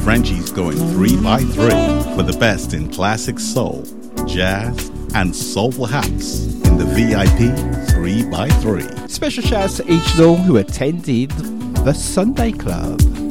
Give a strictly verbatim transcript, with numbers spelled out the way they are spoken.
Frenchie's going three by three for the best in classic soul, jazz, and soulful house in the V I P three by three. Special shouts to each and all who attended the Sunday Club.